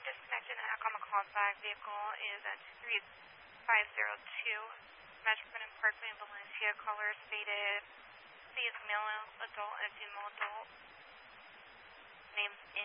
disconnected and Acoma callback vehicle is at 3502 Metropolitan Parkway in Valencia. Caller stated C is male adult and female adult. Names in